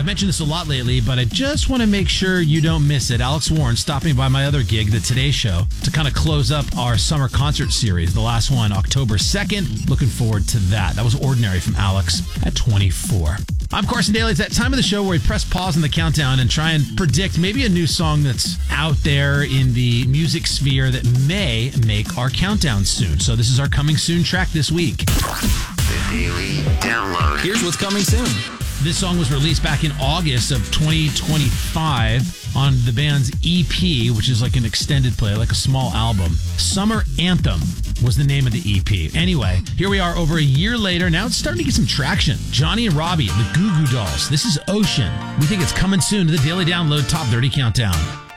mentioned this a lot lately, but I just want to make sure you don't miss it. Alex Warren stopping by my other gig, The Today Show, to kind of close up our summer concert series. The last one, October 2nd. Looking forward to that. That was Ordinary from Alex at 24. I'm Carson Daly. It's that time of the show where we press pause on the countdown and try and predict maybe a new song that's out there in the music sphere that may make our countdown soon. So this is our coming soon track this week. The Daily Download. Here's what's coming soon. This song was released back in August of 2025 on the band's EP, which is like an extended play, like a small album. Summer Anthem was the name of the EP. Anyway, here we are over a year later. Now it's starting to get some traction. Johnny and Robbie, the Goo Goo Dolls. This is Ocean. We think it's coming soon to the Daily Download Top 30 Countdown.